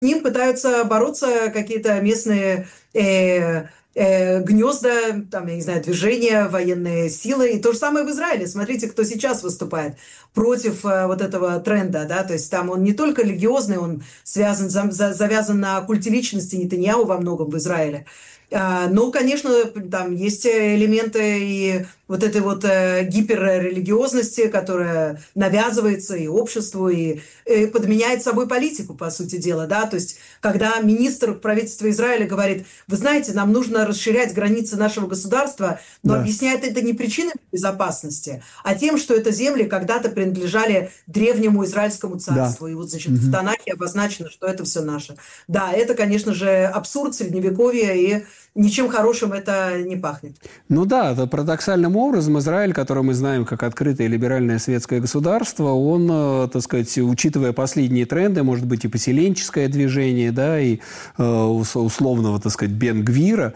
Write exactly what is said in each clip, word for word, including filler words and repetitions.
ним пытаются бороться какие-то местные э, э, гнезда, там, я не знаю, движения, военные силы. И то же самое в Израиле. Смотрите, кто сейчас выступает против э, вот этого тренда, да, то есть там он не только религиозный, он связан, за, за- завязан на культе личности Нетаньяху во многом в Израиле. А, Ну, конечно, там есть элементы и вот этой вот э, гиперрелигиозности, которая навязывается и обществу, и, и подменяет собой политику, по сути дела, да, то есть когда министр правительства Израиля говорит, вы знаете, нам нужно расширять границы нашего государства, но Да, объясняет это не причиной безопасности, а тем, что это земли когда-то принадлежали древнему израильскому да. царству, и вот, значит, в Мгм. Танахе обозначено, что это все наше. Да, это, конечно же, абсурд средневековья, и ничем хорошим это не пахнет. Ну да, это парадоксальным образом Израиль, который мы знаем как открытое либеральное светское государство, он, э, так сказать, учитывая последние тренды, может быть, и поселенческое движение, да, и э, ус- условного, так сказать, Бен-Гвира,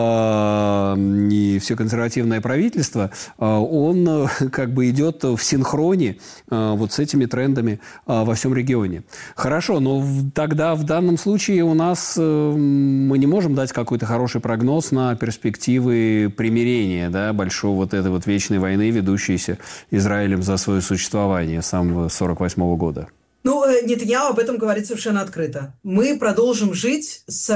э, и все консервативное правительство, э, он э, как бы идет в синхроне э, вот с этими трендами э, во всем регионе. Хорошо, но в- тогда в данном случае у нас э, мы не можем дать какой-то хороший прогноз на перспективы примирения, да, большой вот этой вот вечной войны, ведущейся Израилем за свое существование с самого сорок восьмого года. Ну, э, Нетаньяху об этом говорит совершенно открыто. Мы продолжим жить, с,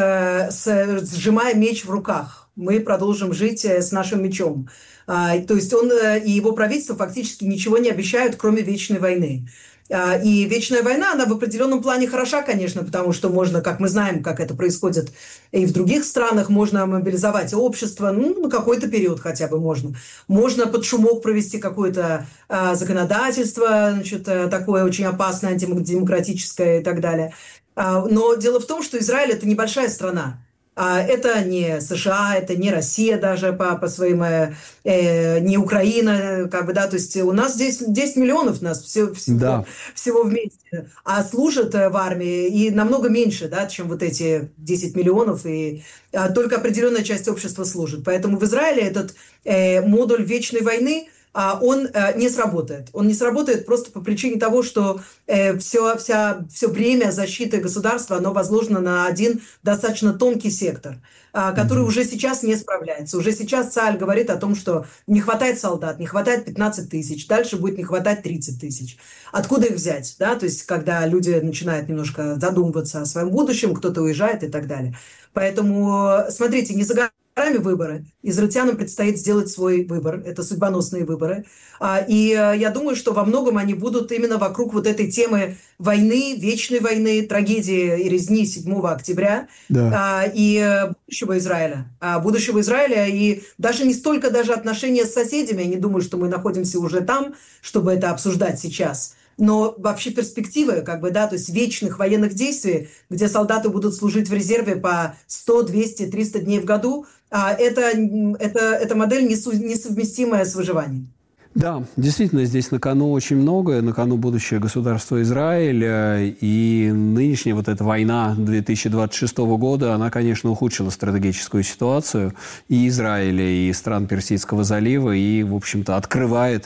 с- сжимая меч в руках. Мы продолжим жить э, с нашим мечом. А, то есть он э, и его правительство фактически ничего не обещают, кроме вечной войны. А, И вечная война, она в определенном плане хороша, конечно, потому что можно, как мы знаем, как это происходит и в других странах, можно мобилизовать общество, ну, на какой-то период хотя бы можно. Можно под шумок провести какое-то а, законодательство, значит, э, такое очень опасное, антидемократическое и так далее. А, Но дело в том, что Израиль – это небольшая страна. А, Это не США, это не Россия даже по, по своим, э, э, не Украина, э, как бы, да, то есть у нас здесь десять миллионов нас все, всего, Да, всего вместе, а служат э, в армии и намного меньше, да, чем вот эти десять миллионов, и а, только определенная часть общества служит. Поэтому в Израиле этот э, модуль вечной войны, а, он э, не сработает. Он не сработает просто по причине того, что э, все, вся, все бремя защиты государства, оно возложено на один достаточно тонкий сектор, а, который мгм. уже сейчас не справляется. Уже сейчас ЦАЛЬ говорит о том, что не хватает солдат, не хватает пятнадцать тысяч, дальше будет не хватать тридцать тысяч. Откуда их взять? Да? То есть, когда люди начинают немножко задумываться о своем будущем, кто-то уезжает и так далее. Поэтому, смотрите, не за горами выборы. Израильтянам предстоит сделать свой выбор. Это судьбоносные выборы. А, И э, я думаю, что во многом они будут именно вокруг вот этой темы войны, вечной войны, трагедии и резни седьмого октября Да. а, и э, будущего Израиля. А, Будущего Израиля и даже не столько даже отношения с соседями. Я не думаю, что мы находимся уже там, чтобы это обсуждать сейчас. Но вообще перспективы, как бы, да, то есть вечных военных действий, где солдаты будут служить в резерве по сто, двести, триста дней в году, а, это, м, это, эта модель несу- несовместимая с выживанием. Да, действительно, здесь на кону очень многое, на кону будущее государства Израиль, э, и нынешняя вот эта война две тысячи двадцать шестого года, она, конечно, ухудшила стратегическую ситуацию и Израиля, и стран Персидского залива, и, в общем-то, открывает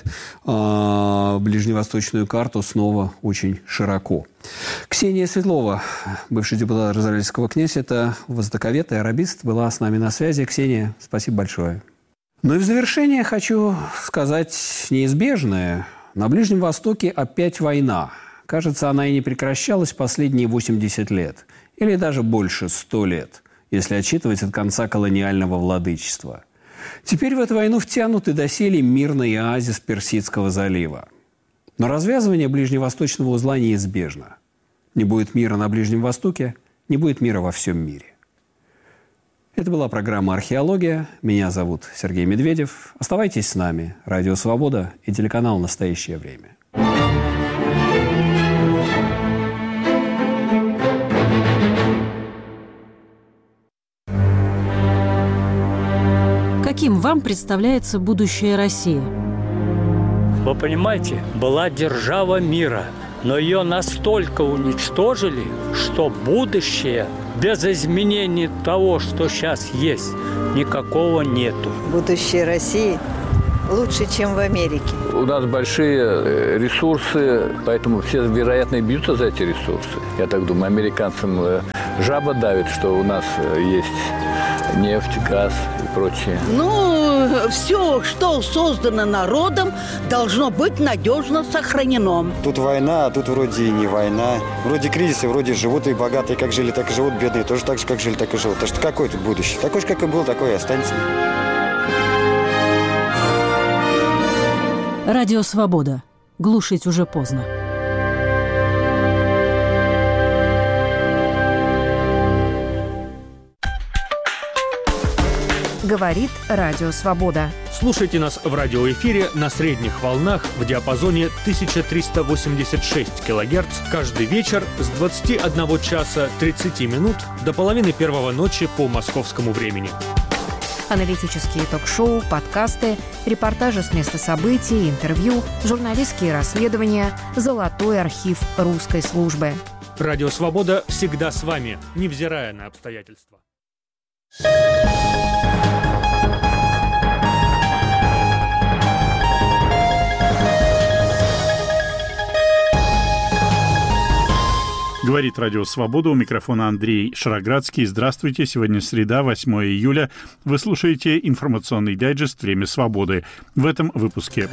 э, ближневосточную карту снова очень широко. Ксения Светлова, бывший депутат Израильского кнессета, востоковед и арабист, была с нами на связи. Ксения, спасибо большое. Ну и в завершение хочу сказать неизбежное. На Ближнем Востоке опять война. Кажется, она и не прекращалась последние восемьдесят лет. Или даже больше ста лет, если отсчитывать от конца колониального владычества. Теперь в эту войну втянут и доселе мирный оазис Персидского залива. Но развязывание ближневосточного узла неизбежно. Не будет мира на Ближнем Востоке, не будет мира во всем мире. Это была программа «Археология». Меня зовут Сергей Медведев. Оставайтесь с нами. Радио «Свобода» и телеканал «Настоящее время». Каким вам представляется будущее России? Вы понимаете, была держава мира, но ее настолько уничтожили, что будущее без изменений того, что сейчас есть, никакого нету. Будущее России лучше, чем в Америке. У нас большие ресурсы, поэтому все, вероятно, бьются за эти ресурсы. Я так думаю, американцам жаба давит, что у нас есть нефть, газ и прочее. Ну, все, что создано народом, должно быть надежно сохранено. Тут война, а тут вроде и не война. Вроде кризисы, вроде живут и богатые как жили, так и живут, бедные тоже так же, как жили, так и живут. Так что какое тут будущее? Такое же, как и было, такое и останется. Радио «Свобода». Глушить уже поздно. Говорит Радио «Свобода». Слушайте нас в радиоэфире на средних волнах в диапазоне тысяча триста восемьдесят шесть килогерц каждый вечер с двадцати одного часа тридцати минут до половины первого ночи по московскому времени. Аналитические ток-шоу, подкасты, репортажи с места событий, интервью, журналистские расследования, золотой архив русской службы. Радио «Свобода» всегда с вами, невзирая на обстоятельства. Говорит Радио «Свобода», у микрофона Андрей Шароградский. Здравствуйте, сегодня среда, восьмое июля. Вы слушаете информационный дайджест «Время свободы». В этом выпуске.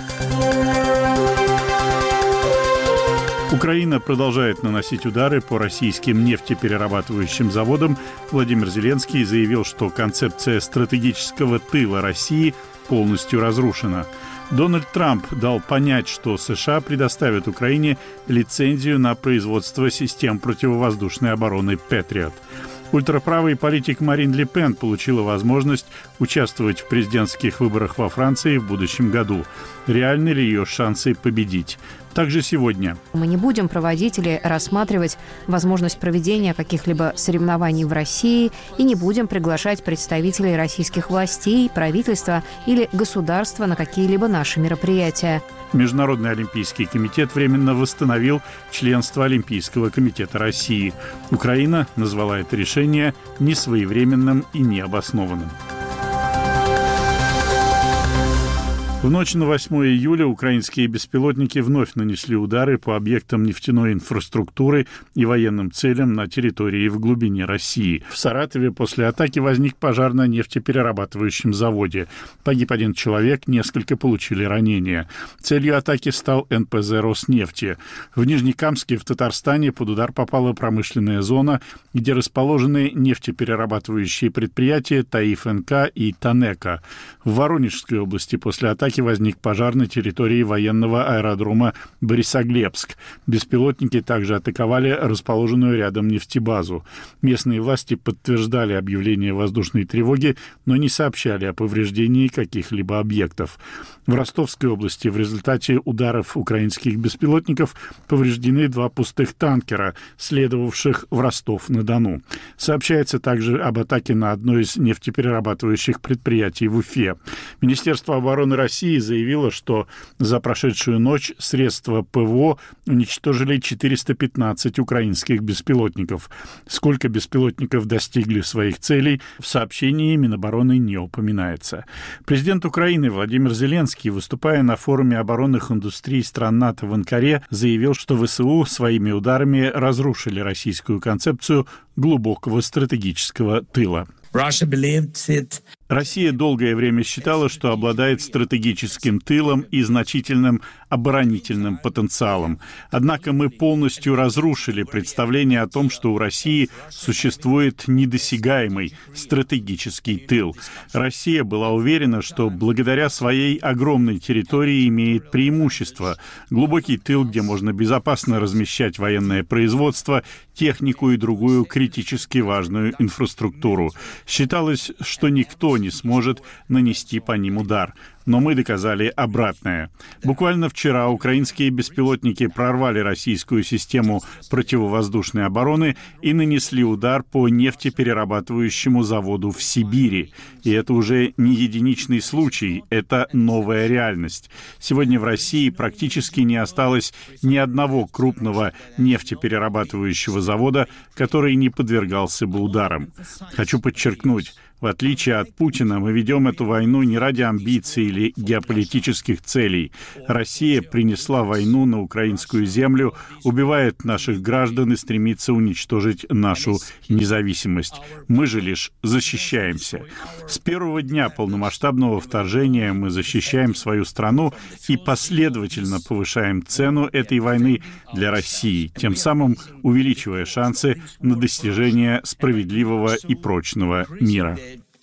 Украина продолжает наносить удары по российским нефтеперерабатывающим заводам. Владимир Зеленский заявил, что концепция стратегического тыла России полностью разрушена. Дональд Трамп дал понять, что США предоставят Украине лицензию на производство систем противовоздушной обороны «Патриот». Ультраправый политик Марин Ле Пен получила возможность участвовать в президентских выборах во Франции в будущем году. Реальны ли ее шансы победить? Также сегодня. Мы не будем проводить или рассматривать возможность проведения каких-либо соревнований в России и не будем приглашать представителей российских властей, правительства или государства на какие-либо наши мероприятия. Международный олимпийский комитет временно восстановил членство Олимпийского комитета России. Украина назвала это решение несвоевременным и необоснованным. В ночь на восьмое июля украинские беспилотники вновь нанесли удары по объектам нефтяной инфраструктуры и военным целям на территории в глубине России. В Саратове после атаки возник пожар на нефтеперерабатывающем заводе. Погиб один человек, несколько получили ранения. Целью атаки стал эн пэ зэ «Роснефти». В Нижнекамске в Татарстане под удар попала промышленная зона, где расположены нефтеперерабатывающие предприятия «Таиф эн ка» и «Танека». В Воронежской области после атаки возник пожар на территории военного аэродрома Борисоглебск. Беспилотники также атаковали расположенную рядом нефтебазу. Местные власти подтверждали объявление воздушной тревоги, но не сообщали о повреждении каких-либо объектов. В Ростовской области в результате ударов украинских беспилотников повреждены два пустых танкера, следовавших в Ростов-на-Дону. Сообщается также об атаке на одно из нефтеперерабатывающих предприятий в Уфе. Министерство обороны России заявила, что за прошедшую ночь средства пэ вэ о уничтожили четыреста пятнадцать украинских беспилотников. Сколько беспилотников достигли своих целей, в сообщении Минобороны не упоминается. Президент Украины Владимир Зеленский, выступая на форуме оборонных индустрий стран НАТО в Анкаре, заявил, что вэ эс у своими ударами разрушили российскую концепцию глубокого стратегического тыла. Россия долгое время считала, что обладает стратегическим тылом и значительным оборонительным потенциалом. Однако мы полностью разрушили представление о том, что у России существует недосягаемый стратегический тыл. Россия была уверена, что благодаря своей огромной территории имеет преимущество. Глубокий тыл, где можно безопасно размещать военное производство, технику и другую критически важную инфраструктуру. Считалось, что никто не сможет нанести по ним удар. Но мы доказали обратное. Буквально вчера украинские беспилотники прорвали российскую систему противовоздушной обороны и нанесли удар по нефтеперерабатывающему заводу в Сибири. И это уже не единичный случай, это новая реальность. Сегодня в России практически не осталось ни одного крупного нефтеперерабатывающего завода, который не подвергался бы ударам. Хочу подчеркнуть, В отличие от Путина, мы ведем эту войну не ради амбиций или геополитических целей. Россия принесла войну на украинскую землю, убивает наших граждан и стремится уничтожить нашу независимость. Мы же лишь защищаемся. С первого дня полномасштабного вторжения мы защищаем свою страну и последовательно повышаем цену этой войны для России, тем самым увеличивая шансы на достижение справедливого и прочного мира.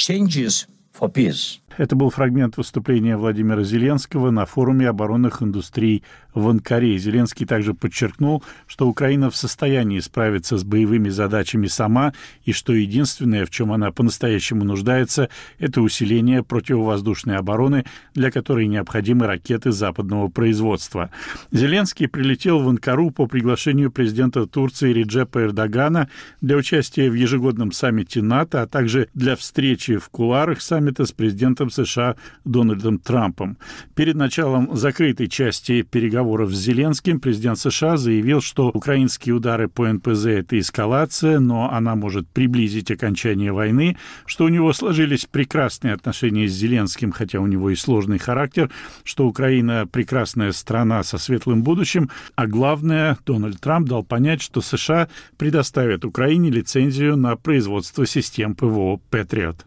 Это был фрагмент выступления Владимира Зеленского на форуме оборонных индустрий в Анкаре. Зеленский также подчеркнул, что Украина в состоянии справиться с боевыми задачами сама, и что единственное, в чем она по-настоящему нуждается, это усиление противовоздушной обороны, для которой необходимы ракеты западного производства. Зеленский прилетел в Анкару по приглашению президента Турции Реджепа Эрдогана для участия в ежегодном саммите НАТО, а также для встречи в кулуарах саммита с президентом США Дональдом Трампом. Перед началом закрытой части переговоров с Зеленским президент США заявил, что украинские удары по эн пэ зэ – это эскалация, но она может приблизить окончание войны, что у него сложились прекрасные отношения с Зеленским, хотя у него и сложный характер, что Украина – прекрасная страна со светлым будущим, а главное, Дональд Трамп дал понять, что США предоставят Украине лицензию на производство систем ПВО «Патриот».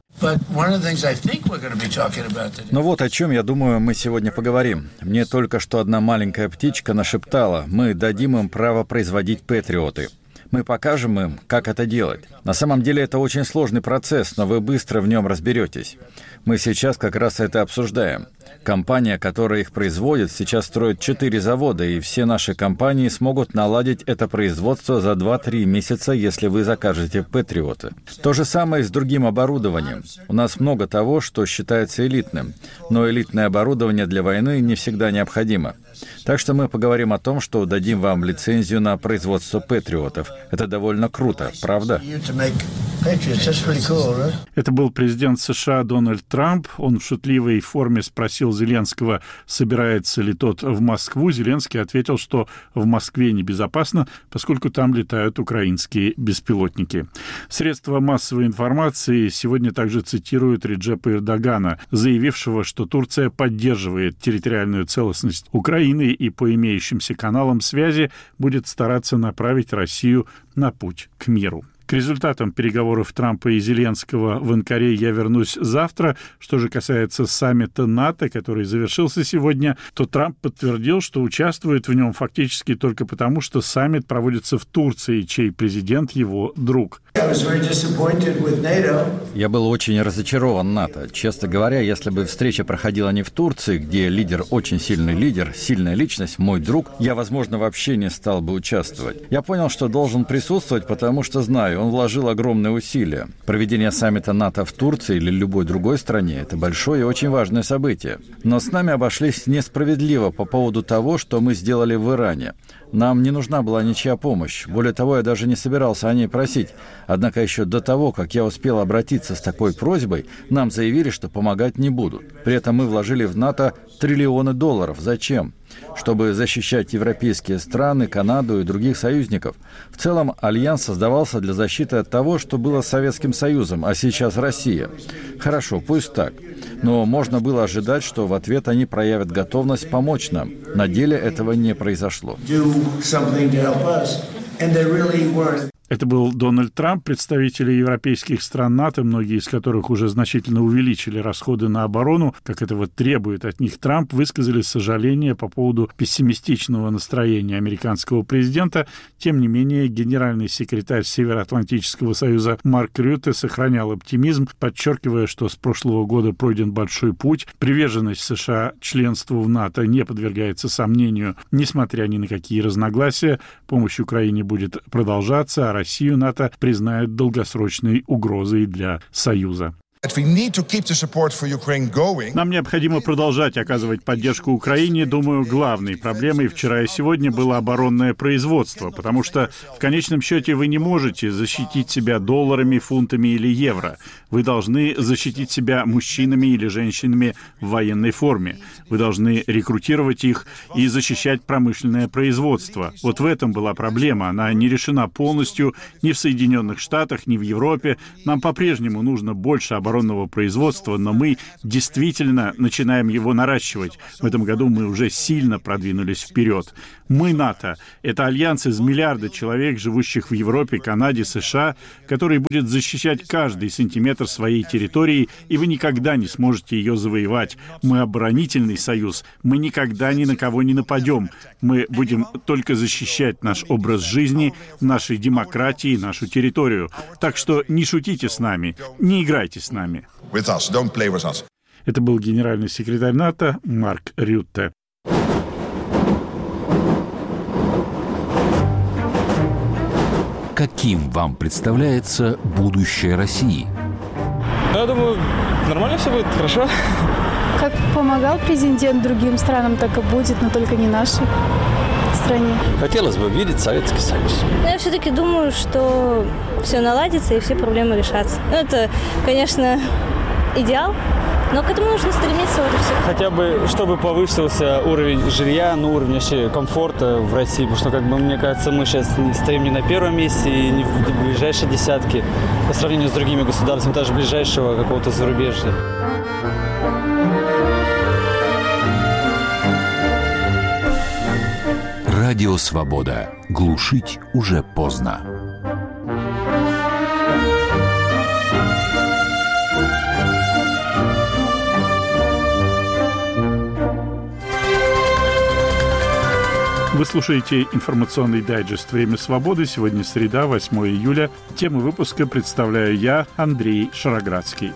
Но вот о чем, я думаю, мы сегодня поговорим. Мне только что одна маленькая птичка нашептала: мы дадим им право производить «Патриоты». Мы покажем им, как это делать. На самом деле это очень сложный процесс, но вы быстро в нем разберетесь. Мы сейчас как раз это обсуждаем. Компания, которая их производит, сейчас строит четыре завода, и все наши компании смогут наладить это производство за два-три месяца, если вы закажете «Патриоты». То же самое и с другим оборудованием. У нас много того, что считается элитным, но элитное оборудование для войны не всегда необходимо. Так что мы поговорим о том, что дадим вам лицензию на производство «Патриотов». Это довольно круто, правда? Это был президент США Дональд Трамп. Он в шутливой форме спросил Зеленского, собирается ли тот в Москву. Зеленский ответил, что в Москве небезопасно, поскольку там летают украинские беспилотники. Средства массовой информации сегодня также цитируют Реджепа Эрдогана, заявившего, что Турция поддерживает территориальную целостность Украины и по имеющимся каналам связи будет стараться направить Россию на путь к миру. К результатам переговоров Трампа и Зеленского в Анкаре я вернусь завтра. Что же касается саммита НАТО, который завершился сегодня, то Трамп подтвердил, что участвует в нем фактически только потому, что саммит проводится в Турции, чей президент его друг. Я был очень разочарован НАТО. Честно говоря, если бы встреча проходила не в Турции, где лидер очень сильный лидер, сильная личность, мой друг, я, возможно, вообще не стал бы участвовать. Я понял, что должен присутствовать, потому что знаю, он вложил огромные усилия. Проведение саммита НАТО в Турции или любой другой стране – это большое и очень важное событие. Но с нами обошлись несправедливо по поводу того, что мы сделали в Иране. Нам не нужна была ничья помощь. Более того, я даже не собирался о ней просить. Однако еще до того, как я успел обратиться с такой просьбой, нам заявили, что помогать не будут. При этом мы вложили в НАТО триллионы долларов. Зачем? Чтобы защищать европейские страны, Канаду и других союзников. В целом, Альянс создавался для защиты от того, что было с Советским Союзом, а сейчас Россия. Хорошо, пусть так. Но можно было ожидать, что в ответ они проявят готовность помочь нам. На деле этого не произошло. Это был Дональд Трамп. Представители европейских стран НАТО, многие из которых уже значительно увеличили расходы на оборону, как этого требует от них Трамп, высказали сожаление по поводу пессимистичного настроения американского президента. Тем не менее, генеральный секретарь Североатлантического союза Марк Рютте сохранял оптимизм, подчеркивая, что с прошлого года пройден большой путь. Приверженность США членству в НАТО не подвергается сомнению, несмотря ни на какие разногласия. Помощь Украине будет продолжаться, а Россию НАТО признает долгосрочной угрозой для Союза. Нам необходимо продолжать оказывать поддержку Украине. Думаю, главной проблемой вчера и сегодня было оборонное производство, потому что в конечном счете вы не можете защитить себя долларами, фунтами или евро. Вы должны защитить себя мужчинами или женщинами в военной форме. Вы должны рекрутировать их и защищать промышленное производство. Вот в этом была проблема. Она не решена полностью ни в Соединенных Штатах, ни в Европе. Нам по-прежнему нужно больше оборудования, оборонного производства, но мы действительно начинаем его наращивать. В этом году мы уже сильно продвинулись вперед. Мы НАТО. Это альянс из миллиарда человек, живущих в Европе, Канаде, США, который будет защищать каждый сантиметр своей территории, и вы никогда не сможете ее завоевать. Мы оборонительный союз. Мы никогда ни на кого не нападем. Мы будем только защищать наш образ жизни, нашей демократии, нашу территорию. Так что не шутите с нами, не играйте с нами. Это был генеральный секретарь НАТО Марк Рютте. Каким вам представляется будущее России? Я думаю, нормально все будет, хорошо. Как помогал президент другим странам, так и будет, но только не нашей стране. Хотелось бы видеть Советский Союз. Я все-таки думаю, что все наладится и все проблемы решатся. Ну, это, конечно, идеал, но к этому нужно стремиться вот и все. Хотя бы, чтобы повысился уровень жилья, ну, уровень вообще комфорта в России, потому что, как бы, мне кажется, мы сейчас стоим не на первом месте и не в ближайшей десятке по сравнению с другими государствами, даже ближайшего какого-то зарубежья. Радио «Свобода». Глушить уже поздно. Вы слушаете информационный дайджест «Время свободы». Сегодня среда, восьмое июля. Тему выпуска представляю я, Андрей Шароградский.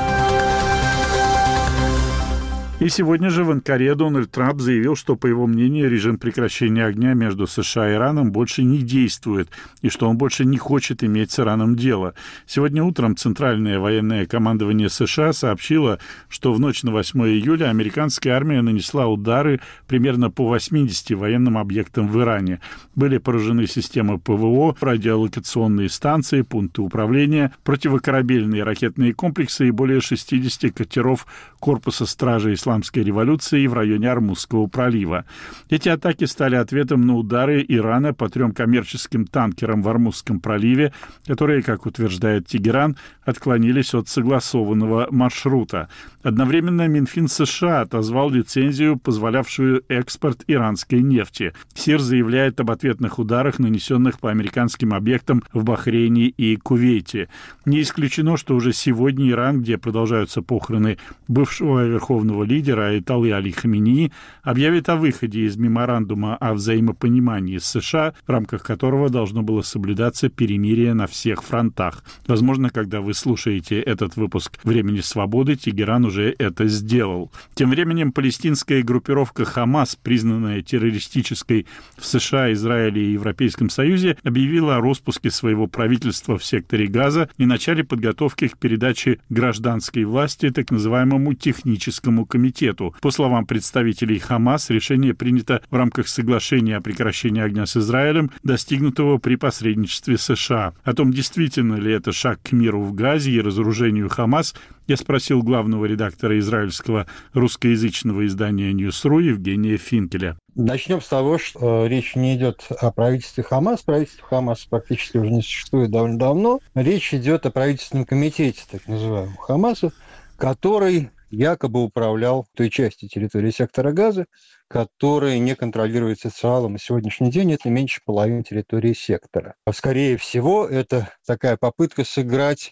И сегодня же в Анкаре Дональд Трамп заявил, что, по его мнению, режим прекращения огня между США и Ираном больше не действует, и что он больше не хочет иметь с Ираном дело. Сегодня утром Центральное военное командование США сообщило, что в ночь на восьмое июля американская армия нанесла удары примерно по восьмидесяти военным объектам в Иране. Были поражены системы ПВО, радиолокационные станции, пункты управления, противокорабельные ракетные комплексы и более шестидесяти катеров корпуса стражи исламской революции в районе Ормузского пролива. Эти атаки стали ответом на удары Ирана по трем коммерческим танкерам в Ормузском проливе, которые, как утверждает Тегеран, отклонились от согласованного маршрута. Одновременно Минфин США отозвал лицензию, позволявшую экспорт иранской нефти. СИР заявляет об ответных ударах, нанесенных по американским объектам в Бахрейне и Кувейте. Не исключено, что уже сегодня Иран, где продолжаются похороны бывшего верховного лидера Аятоллы Али Хаменеи, объявит о выходе из меморандума о взаимопонимании с США, в рамках которого должно было соблюдаться перемирие на всех фронтах. Возможно, когда вы слушаете этот выпуск «Времени свободы», Тегеран уже это сделал. Тем временем палестинская группировка «Хамас», признанная террористической в США, Израиле и Европейском Союзе, объявила о распуске своего правительства в секторе Газа и начале подготовки к передаче гражданской власти так называемому техническому комитету. По словам представителей Хамас, решение принято в рамках соглашения о прекращении огня с Израилем, достигнутого при посредничестве США. О том, действительно ли это шаг к миру в Газе и разоружению Хамас, я спросил главного редактора израильского русскоязычного издания «Ньюсру» Евгения Финкеля. Начнем с того, что речь не идет о правительстве Хамас. Правительство Хамас практически уже не существует довольно давно. Речь идет о правительственном комитете, так называемого Хамаса, который якобы управлял той части территории сектора Газа, которая не контролируется ЦАЛом. На сегодняшний день это меньше половины территории сектора. Скорее всего, это такая попытка сыграть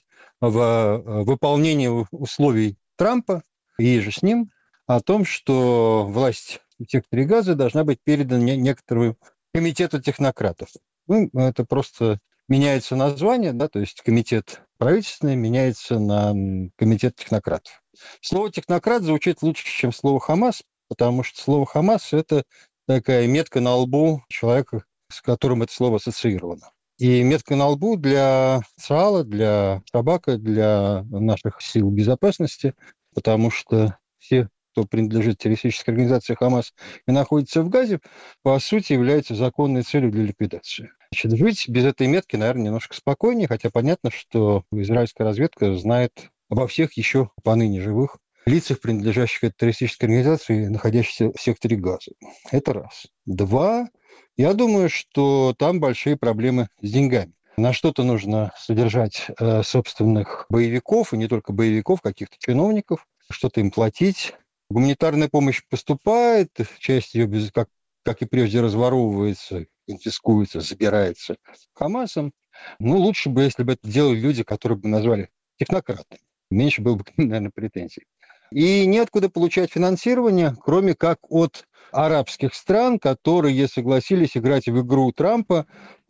в выполнении условий Трампа и же с ним о том, что власть в секторе Газа должна быть передана некоторому комитету технократов. Ну, это просто меняется название, да, то есть комитет правительственный меняется на комитет технократов. Слово «технократ» звучит лучше, чем слово «Хамас», потому что слово «Хамас» – это такая метка на лбу человека, с которым это слово ассоциировано. И метка на лбу для ЦААЛа, для Шабака, для наших сил безопасности, потому что все, кто принадлежит террористической организации «Хамас» и находится в Газе, по сути, являются законной целью для ликвидации. Значит, жить без этой метки, наверное, немножко спокойнее, хотя понятно, что израильская разведка знает обо всех еще поныне живых лицах, принадлежащих к этой террористической организации, находящихся в секторе Газа. Это раз. Два. Я думаю, что там большие проблемы с деньгами. На что-то нужно содержать э, собственных боевиков, и не только боевиков, каких-то чиновников, что-то им платить. Гуманитарная помощь поступает, часть ее, без, как, как и прежде, разворовывается, конфискуется, забирается Хамасом. Ну, лучше бы, если бы это делали люди, которые бы назвали технократами. Меньше было бы, наверное, претензий. И неоткуда получать финансирование, кроме как от арабских стран, которые согласились играть в игру Трампа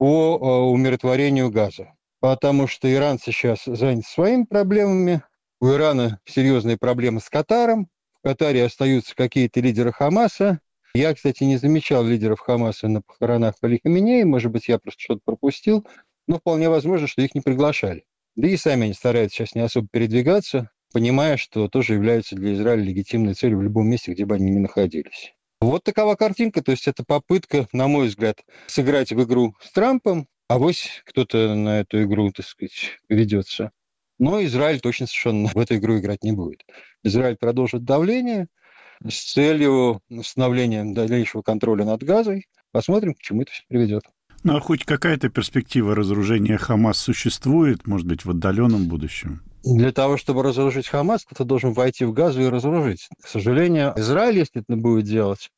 по умиротворению Газа. Потому что Иран сейчас занят своими проблемами. У Ирана серьезные проблемы с Катаром. В Катаре остаются какие-то лидеры Хамаса. Я, кстати, не замечал лидеров Хамаса на похоронах Али Хаменеи. Может быть, я просто что-то пропустил. Но вполне возможно, что их не приглашали. Да и сами они стараются сейчас не особо передвигаться, понимая, что тоже являются для Израиля легитимной целью в любом месте, где бы они ни находились. Вот такова картинка, то есть это попытка, на мой взгляд, сыграть в игру с Трампом, а авось кто-то на эту игру, так сказать, ведется. Но Израиль точно совершенно в эту игру играть не будет. Израиль продолжит давление с целью установления дальнейшего контроля над Газой. Посмотрим, к чему это все приведет. Ну, а хоть какая-то перспектива разоружения Хамас существует, может быть, в отдаленном будущем? Для того, чтобы разоружить Хамас, кто-то должен войти в Газу и разоружить. К сожалению, Израиль, если это будет делать,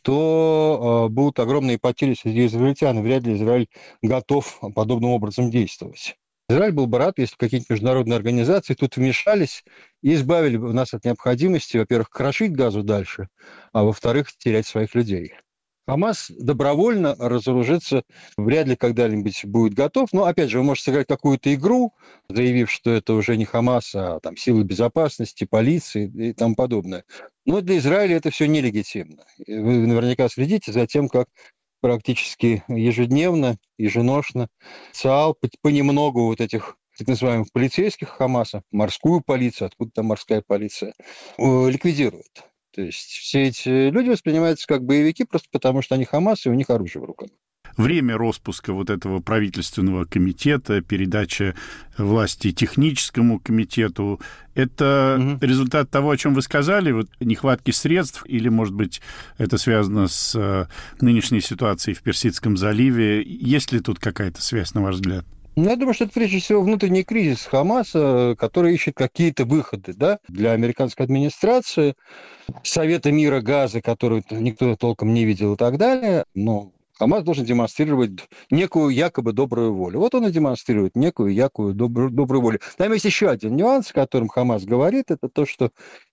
то э, будут огромные потери среди израильтян, и вряд ли Израиль готов подобным образом действовать. Израиль был бы рад, если какие-нибудь международные организации тут вмешались и избавили бы нас от необходимости, во-первых, крошить Газу дальше, а во-вторых, терять своих людей. Хамас добровольно разоружиться вряд ли когда-нибудь будет готов. Но, опять же, вы можете сыграть какую-то игру, заявив, что это уже не Хамас, а там, силы безопасности, полиции и тому подобное. Но для Израиля это все нелегитимно. Вы наверняка следите за тем, как практически ежедневно, еженошно ЦААЛ понемногу вот этих так называемых полицейских Хамаса, морскую полицию, откуда там морская полиция, ликвидирует. То есть все эти люди воспринимаются как боевики просто потому, что они Хамас, и у них оружие в руках. Время распуска вот этого правительственного комитета, передача власти техническому комитету, это угу. результат того, о чем вы сказали, вот нехватки средств, или, может быть, это связано с нынешней ситуацией в Персидском заливе? Есть ли тут какая-то связь, на ваш взгляд? Ну, я думаю, что это прежде всего внутренний кризис Хамаса, который ищет какие-то выходы, да, для американской администрации, Совета мира Газа, который никто толком не видел и так далее. Но Хамас должен демонстрировать некую якобы добрую волю. Вот он и демонстрирует некую якобы добрую, добрую волю. Там есть еще один нюанс, о котором Хамас говорит, это то, что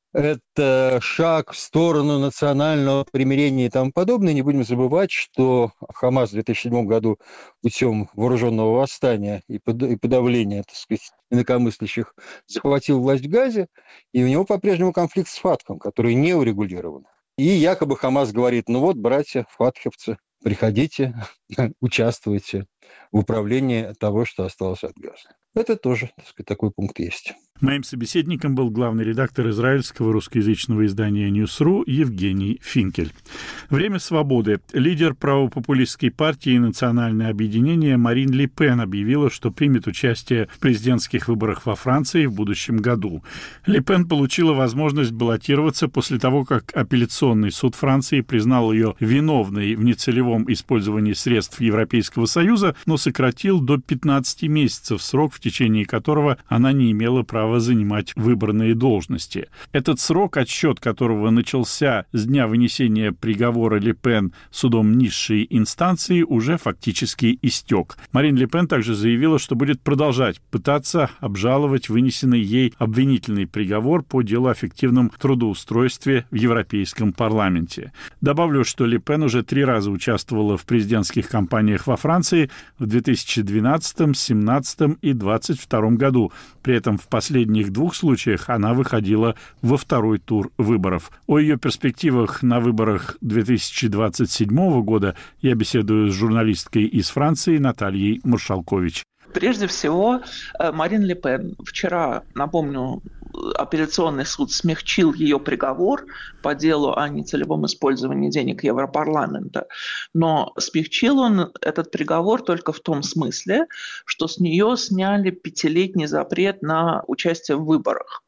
это шаг в сторону национального примирения и тому подобное. Не будем забывать, что Хамас в две тысячи седьмом году путем вооруженного восстания и подавления, так сказать, инакомыслящих захватил власть в Газе, и у него по-прежнему конфликт с Фатхом, который не урегулирован. И якобы Хамас говорит, ну вот, братья фатховцы, приходите, участвуйте в управлении того, что осталось от Газа. Это тоже, так сказать, такой пункт есть. Моим собеседником был главный редактор израильского русскоязычного издания «Ньюс.ру» Евгений Финкель. Время свободы. Лидер правопопулистской партии «Национальное объединение» Марин Ле Пен объявила, что примет участие в президентских выборах во Франции в будущем году. Ле Пен получила возможность баллотироваться после того, как апелляционный суд Франции признал ее виновной в нецелевом использовании средств Европейского Союза, но сократил до пятнадцати месяцев срок, в течение которого она не имела права занимать выбранные должности. Этот срок, отсчет которого начался с дня вынесения приговора Ле Пен судом низшей инстанции, уже фактически истек. Марин Ле Пен также заявила, что будет продолжать пытаться обжаловать вынесенный ей обвинительный приговор по делу о фиктивном трудоустройстве в Европейском парламенте. Добавлю, что Ле Пен уже три раза участвовала в президентских кампаниях во Франции в две тысячи двенадцатом, две тысячи семнадцатом и две тысячи двадцать втором году. При этом в последних двух случаях она выходила во второй тур выборов. О ее перспективах на выборах две тысячи двадцать седьмого года я беседую с журналисткой из Франции Натальей Маршалкович. Прежде всего, Марин Ле Пен. Вчера, напомню, апелляционный суд смягчил ее приговор по делу о нецелевом использовании денег Европарламента. Но смягчил он этот приговор только в том смысле, что с нее сняли пятилетний запрет на участие в выборах.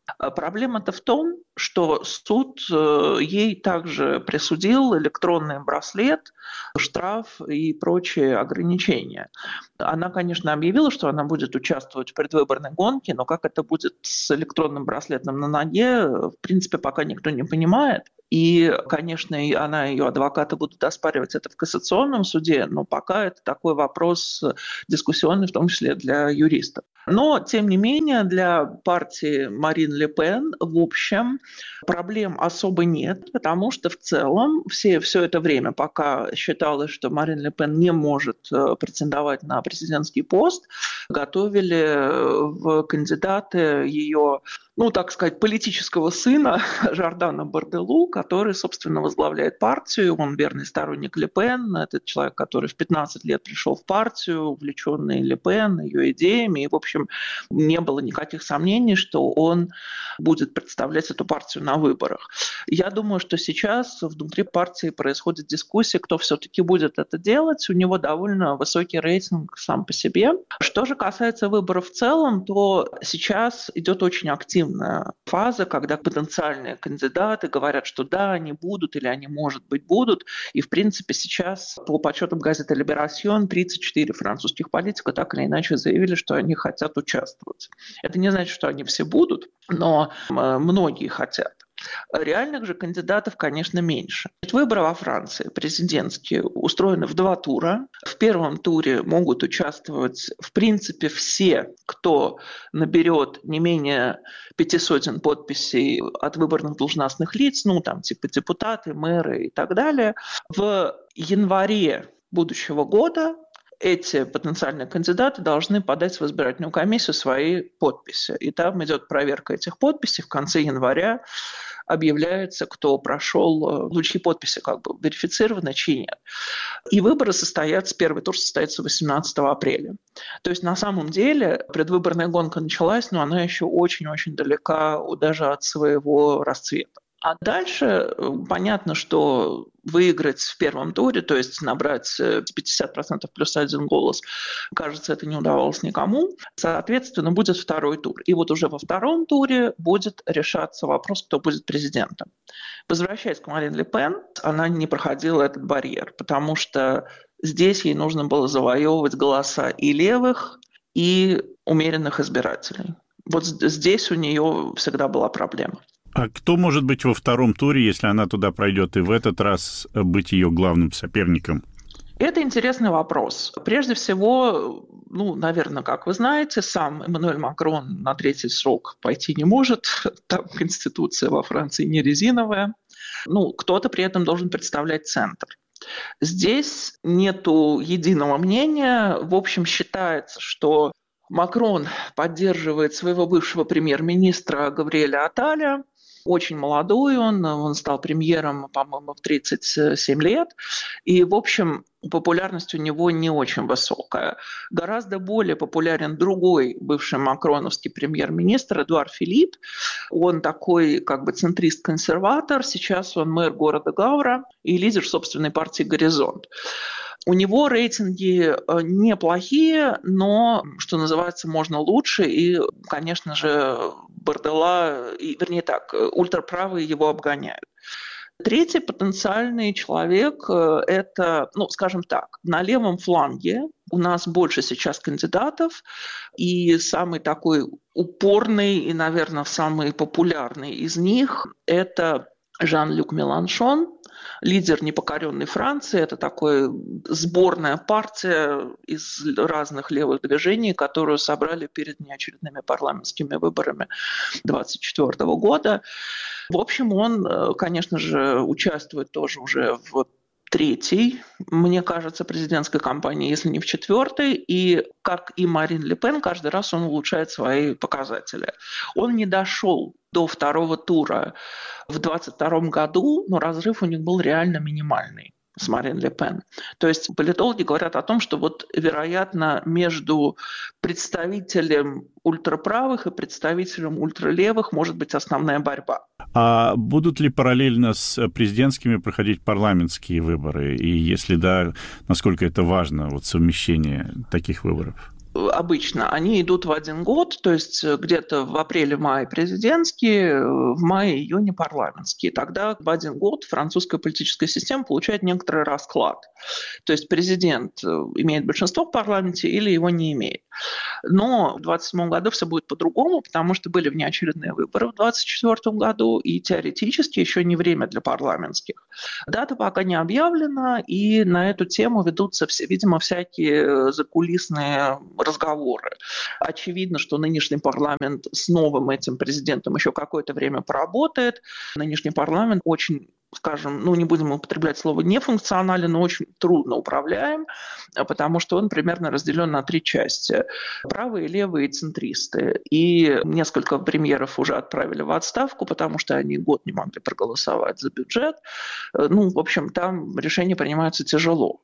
Проблема-то в том, что суд ей также присудил электронный браслет, штраф и прочие ограничения. Она, конечно, объявила, что она будет участвовать в предвыборной гонке, но как это будет с электронным браслетом на ноге, в принципе, пока никто не понимает. И, конечно, она и ее адвокаты будут оспаривать это в кассационном суде, но пока это такой вопрос дискуссионный, в том числе для юристов. Но, тем не менее, для партии Марин Ле Пен, в общем, проблем особо нет, потому что в целом все, все это время, пока считалось, что Марин Ле Пен не может претендовать на президентский пост, готовили в кандидаты ее, ну, так сказать, политического сына Жордана Барделу, который, собственно, возглавляет партию. Он верный сторонник Ле Пен. Это человек, который в пятнадцать лет пришел в партию, увлеченный Ле Пен, ее идеями. И, в общем, не было никаких сомнений, что он будет представлять эту партию на выборах. Я думаю, что сейчас внутри партии происходит дискуссия, кто все-таки будет это делать. У него довольно высокий рейтинг сам по себе. Что же касается выборов в целом, то сейчас идет очень активная фаза, когда потенциальные кандидаты говорят, что да, они будут или они, может быть, будут. И, в принципе, сейчас по подсчетам газеты «Либерасьон» тридцать четыре французских политика так или иначе заявили, что они хотят участвовать. Это не значит, что они все будут, но многие хотят. Реальных же кандидатов, конечно, меньше. Выборы во Франции президентские устроены в два тура. В первом туре могут участвовать, в принципе, все, кто наберет не менее пяти сотен подписей от выборных должностных лиц, ну, там, типа депутаты, мэры и так далее. В январе будущего года эти потенциальные кандидаты должны подать в избирательную комиссию свои подписи. И там идет проверка этих подписей. В конце января объявляется, кто прошел, ну, чьи подписи как бы верифицированы, чьи нет. И выборы состоятся, первый тур состоится восемнадцатого апреля. То есть на самом деле предвыборная гонка началась, но она еще очень-очень далека даже от своего расцвета. А дальше понятно, что выиграть в первом туре, то есть набрать пятьдесят процентов плюс один голос, кажется, это не удавалось никому. Соответственно, будет второй тур. И вот уже во втором туре будет решаться вопрос, кто будет президентом. Возвращаясь к Марин Ле Пен, она не проходила этот барьер, потому что здесь ей нужно было завоевывать голоса и левых, и умеренных избирателей. Вот здесь у нее всегда была проблема. А кто может быть во втором туре, если она туда пройдет, и в этот раз быть ее главным соперником? Это интересный вопрос. Прежде всего, ну, наверное, как вы знаете, сам Эммануэль Макрон на третий срок пойти не может. Там конституция во Франции не резиновая. Ну, кто-то при этом должен представлять центр. Здесь нету единого мнения. В общем, считается, что Макрон поддерживает своего бывшего премьер-министра Габриэля Атталя. Очень молодой он, он стал премьером, по-моему, в тридцать семь лет. И, в общем, популярность у него не очень высокая. Гораздо более популярен другой бывший макроновский премьер-министр Эдуард Филипп. Он такой как бы центрист-консерватор. Сейчас он мэр города Гавра и лидер собственной партии «Горизонт». У него рейтинги неплохие, но, что называется, можно лучше. И, конечно же, Бардела, вернее так, ультраправые его обгоняют. Третий потенциальный человек – это, ну, скажем так, на левом фланге у нас больше сейчас кандидатов, и самый такой упорный и, наверное, самый популярный из них – это Жан-Люк Меланшон, лидер непокоренной Франции. Это такая сборная партия из разных левых движений, которую собрали перед неочередными парламентскими выборами двадцать четвёртого года. В общем, он, конечно же, участвует тоже уже в третьей, мне кажется, президентской кампании, если не в четвертой. И, как и Марин Ле Пен, каждый раз он улучшает свои показатели. Он не дошел до второго тура в двадцать втором году, но разрыв у них был реально минимальный с Марин Ле Пен. То есть политологи говорят о том, что вот, вероятно, между представителем ультраправых и представителем ультралевых может быть основная борьба. А будут ли параллельно с президентскими проходить парламентские выборы? И если да, насколько это важно, вот совмещение таких выборов? обычно, они идут в один год, то есть где-то в апреле-мае президентские, в мае-июне парламентские. Тогда в один год французская политическая система получает некоторый расклад. То есть президент имеет большинство в парламенте или его не имеет. Но в двадцать седьмом году все будет по-другому, потому что были внеочередные выборы в двадцать четвёртом году, и теоретически еще не время для парламентских. Дата пока не объявлена, и на эту тему ведутся, видимо, всякие закулисные разговоры. Очевидно, что нынешний парламент с новым этим президентом еще какое-то время поработает. Нынешний парламент очень, скажем, ну не будем употреблять слово нефункционален, но очень трудно управляем, потому что он примерно разделен на три части. Правые, левые и центристы. И несколько премьеров уже отправили в отставку, потому что они год не могли проголосовать за бюджет. Ну, в общем, там решения принимаются тяжело.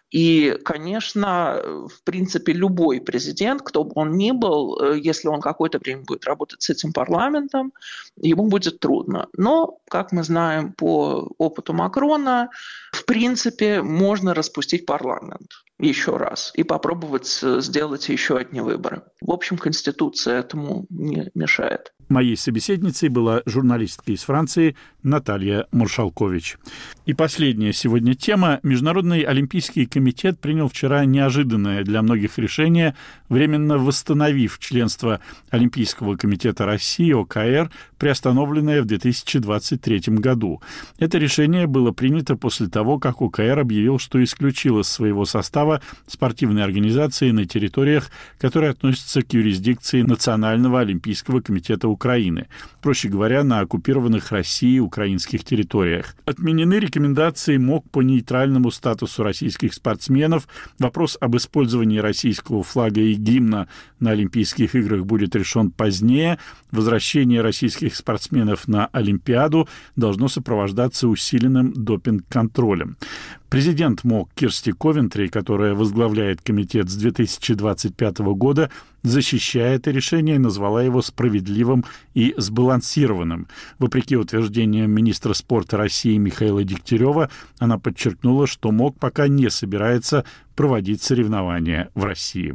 И, конечно, в принципе, любой президент, кто бы он ни был, если он какое-то время будет работать с этим парламентом, ему будет трудно. Но, как мы знаем по опыту Макрона, в принципе, можно распустить парламент еще раз и попробовать сделать еще одни выборы. В общем, Конституция этому не мешает. Моей собеседницей была журналистка из Франции Наталья Маршалкович. И последняя сегодня тема. Международный олимпийский комитет принял вчера неожиданное для многих решение, временно восстановив членство Олимпийского комитета России, О К Р, приостановленное в две тысячи двадцать третьем году. Это решение было принято после того, как О К Р объявил, что исключил из своего состава спортивные организации на территориях, которые относятся к юрисдикции Национального олимпийского комитета Украины, проще говоря, на оккупированных Россией украинских территориях. Отменены рекомендации МОК по нейтральному статусу российских спортсменов. Вопрос об использовании российского флага и гимна на Олимпийских играх будет решен позднее. Возвращение российских спортсменов на Олимпиаду должно сопровождаться усиленным допинг-контролем. Президент МОК Кирсти Ковентри, которая возглавляет комитет с две тысячи двадцать пятого года, защищая это решение, назвала его справедливым и сбалансированным. Вопреки утверждениям министра спорта России Михаила Дегтярева, она подчеркнула, что МОК пока не собирается проводить соревнования в России.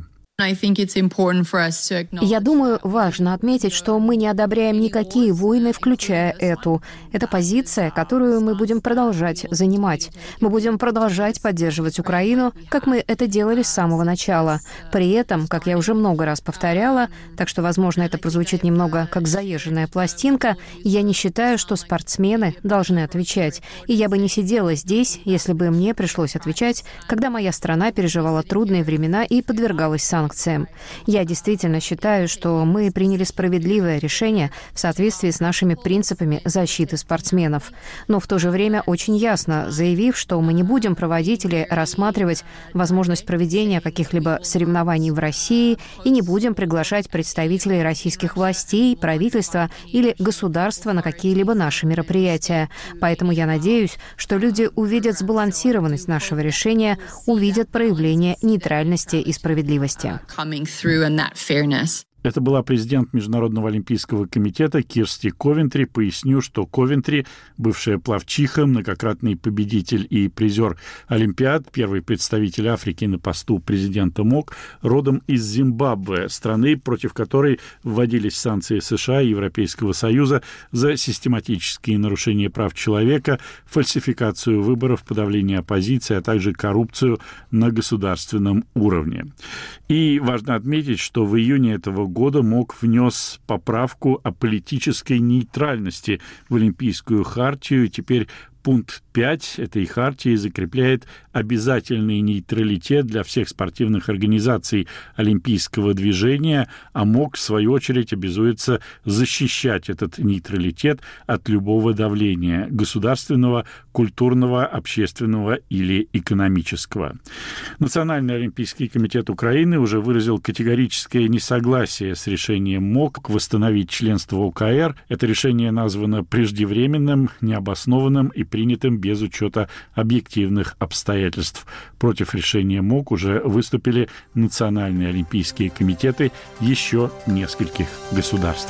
Я думаю, важно отметить, что мы не одобряем никакие войны, включая эту. Это позиция, которую мы будем продолжать занимать. Мы будем продолжать поддерживать Украину, как мы это делали с самого начала. При этом, как я уже много раз повторяла, так что, возможно, это прозвучит немного как заезженная пластинка, я не считаю, что спортсмены должны отвечать. И я бы не сидела здесь, если бы мне пришлось отвечать, когда моя страна переживала трудные времена и подвергалась санкциям. Я действительно считаю, что мы приняли справедливое решение в соответствии с нашими принципами защиты спортсменов. Но в то же время очень ясно заявив, что мы не будем проводить или рассматривать возможность проведения каких-либо соревнований в России и не будем приглашать представителей российских властей, правительства или государства на какие-либо наши мероприятия. Поэтому я надеюсь, что люди увидят сбалансированность нашего решения, увидят проявление нейтральности и справедливости. Это была президент Международного олимпийского комитета Кирсти Ковентри. Поясню, что Ковентри, бывшая пловчиха, многократный победитель и призер Олимпиад, первый представитель Африки на посту президента МОК, родом из Зимбабве, страны, против которой вводились санкции США и Европейского Союза за систематические нарушения прав человека, фальсификацию выборов, подавление оппозиции, а также коррупцию на государственном уровне. И важно отметить, что в июне этого года МОК внес поправку о политической нейтральности в Олимпийскую хартию. Теперь пункт пять этой хартии закрепляет обязательный нейтралитет для всех спортивных организаций олимпийского движения, а МОК, в свою очередь, обязуется защищать этот нейтралитет от любого давления – государственного, культурного, общественного или экономического. Национальный олимпийский комитет Украины уже выразил категорическое несогласие с решением МОК восстановить членство О К Р. Это решение названо преждевременным, необоснованным и принятым без учета объективных обстоятельств. Против решения МОК уже выступили национальные олимпийские комитеты еще нескольких государств.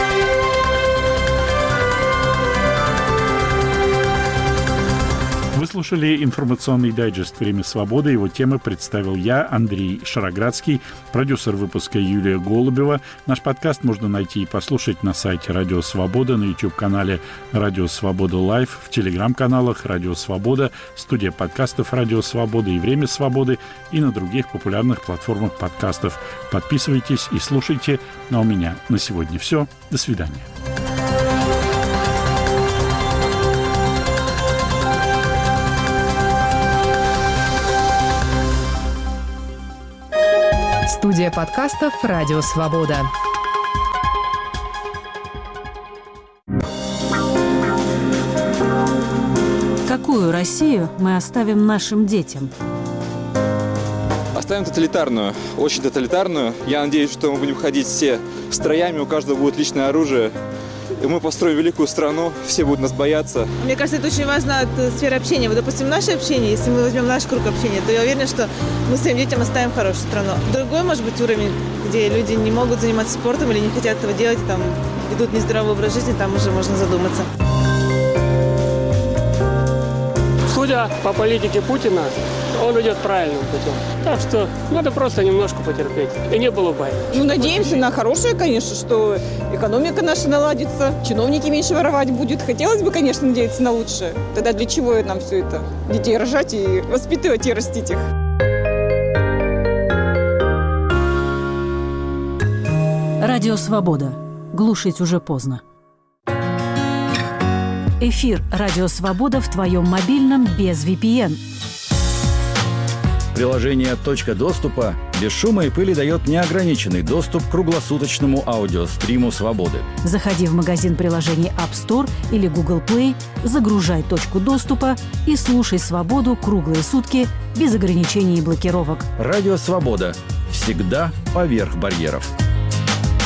Вы слушали информационный дайджест «Время свободы». Его темы представил я, Андрей Шароградский, продюсер выпуска Юлия Голубева. Наш подкаст можно найти и послушать на сайте «Радио Свобода», на YouTube-канале «Радио Свобода Лайв», в телеграм-каналах «Радио Свобода», студия подкастов «Радио Свобода» и «Время свободы» и на других популярных платформах подкастов. Подписывайтесь и слушайте. Ну а у меня на сегодня все. До свидания. Студия подкастов «Радио Свобода». Какую Россию мы оставим нашим детям? Оставим тоталитарную, очень тоталитарную. Я надеюсь, что мы будем ходить все строями, у каждого будет личное оружие. И мы построим великую страну, все будут нас бояться. Мне кажется, это очень важно от сферы общения. Вот, допустим, наше общение, если мы возьмем наш круг общения, то я уверена, что мы своим детям оставим хорошую страну. Другой, может быть, уровень, где люди не могут заниматься спортом или не хотят этого делать, там ведут нездоровый образ жизни, там уже можно задуматься. Судя по политике Путина, он идет правильным путем. Так что надо просто немножко потерпеть. И не было войны. Ну, надеемся на хорошее, конечно, что экономика наша наладится, чиновники меньше воровать будут. Хотелось бы, конечно, надеяться на лучшее. Тогда для чего нам все это? Детей рожать и воспитывать и растить их. Радио Свобода. Глушить уже поздно. Эфир «Радио Свобода» в твоем мобильном без ви пи эн. Приложение «Точка доступа» без шума и пыли дает неограниченный доступ к круглосуточному аудиостриму «Свободы». Заходи в магазин приложений App Store или Google Play, загружай «Точку доступа» и слушай «Свободу» круглые сутки без ограничений и блокировок. Радио «Свобода». Всегда поверх барьеров.